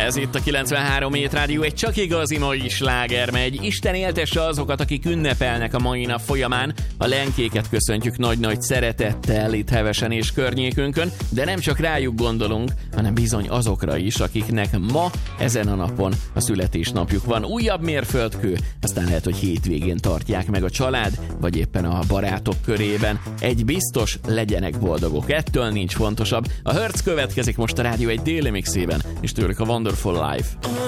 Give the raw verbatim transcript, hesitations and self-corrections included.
Ez itt a kilencvenhárom Hét Rádió, egy csak igazi mai sláger megy. Isten éltesse azokat, akik ünnepelnek a mai nap folyamán. A lenkéket köszöntjük nagy-nagy szeretettel itt Hevesen és környékünkön, de nem csak rájuk gondolunk, hanem bizony azokra is, akiknek ma, ezen a napon a születésnapjuk van. Újabb mérföldkő, aztán lehet, hogy hétvégén tartják meg a család, vagy éppen a barátok körében. Egy biztos, legyenek boldogok, ettől nincs fontosabb. A Hertz következik most a rádió egy déli mixében, és tőlük a Wonderful Life.